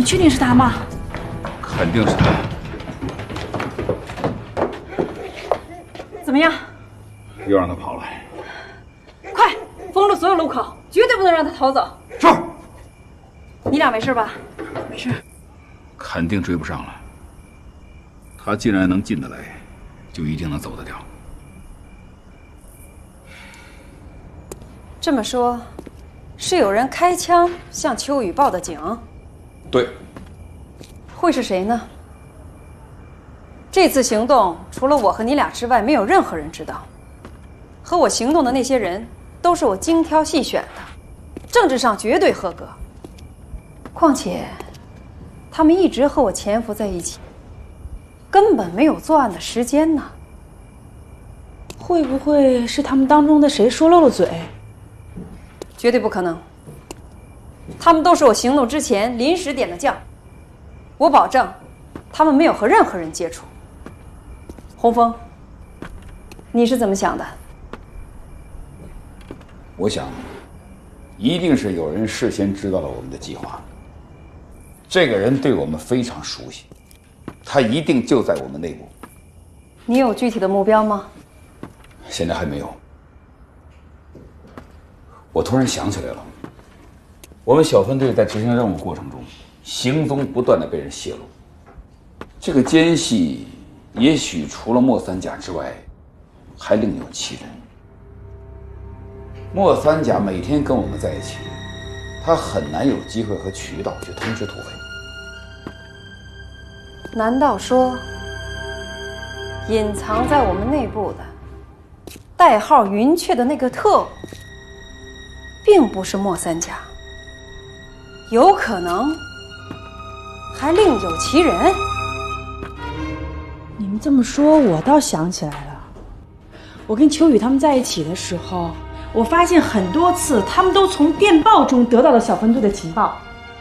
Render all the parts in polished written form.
确定是他吗？ 肯定是他。 怎么样？ 又让他跑了。 快，封住所有路口，绝对不能让他逃走。 是。 你俩没事吧？没事。 肯定追不上了。他既然能进得来，就一定能走得掉。 这么说，是有人开枪向秋雨报的警？ 对。 会是谁呢？这次行动除了我和你俩之外，没有任何人知道。和我行动的那些人，都是我精挑细选的，政治上绝对合格。况且，他们一直和我潜伏在一起，根本没有作案的时间呢。 会不会是他们当中的谁说漏了嘴？ 绝对不可能。他们都是我行动之前临时点的将，我保证，他们没有和任何人接触。洪峰，你是怎么想的？ 我想，一定是有人事先知道了我们的计划。这个人对我们非常熟悉，他一定就在我们内部。 你有具体的目标吗？ 现在还没有。我突然想起来了，我们小分队在执行任务过程中，行踪不断的被人泄露。这个奸细也许除了莫三甲之外，还另有其人。莫三甲每天跟我们在一起，他很难有机会和渠道去通知土匪。 难道说，隐藏在我们内部的代号云雀的那个特务，并不是莫三甲，有可能还另有其人？ 你们这么说，我倒想起来了。我跟秋雨他们在一起的时候，我发现很多次他们都从电报中得到了小分队的情报。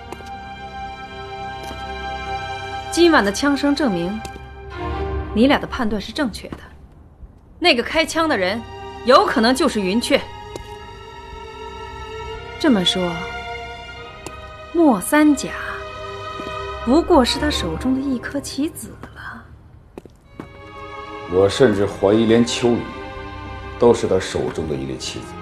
今晚的枪声证明，你俩的判断是正确的。那个开枪的人，有可能就是云雀。这么说，莫三甲不过是他手中的一颗棋子了。 我甚至怀疑，连秋雨都是他手中的一粒棋子。